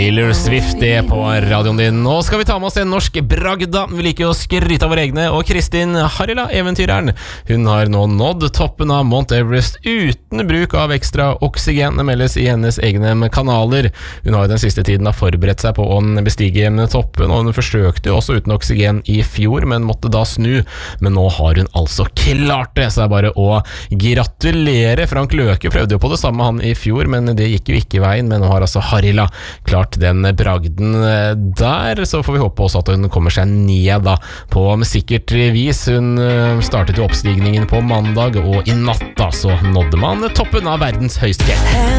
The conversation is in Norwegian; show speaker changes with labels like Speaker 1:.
Speaker 1: Taylor Swift det på radioen din. Nå skal vi ta med oss en norsk bragda. Vi liker å skryte av våre egne. Og Kristin Harila, eventyreren, hun har nå nådd toppen av Mount Everest uten bruk av ekstra oksygen. Det meldes i hennes egne kanaler. Hun har den siste tiden forberedt seg på å bestige toppen, og hun forsøkte jo også uten oksygen i fjor, men måtte da snu. Men nå har hun altså klart det, så det er bare å gratulere. Frank Løke prøvde jo på det samme han i fjor, men det gikk jo ikke veien. Men nå har altså Harila klart den bragden der, så får vi håpe også at hun kommer seg ned da på sikkert vis. Hun startet jo oppstigningen på mandag, og i natt da så nådde man toppen av verdens høyeste fjell.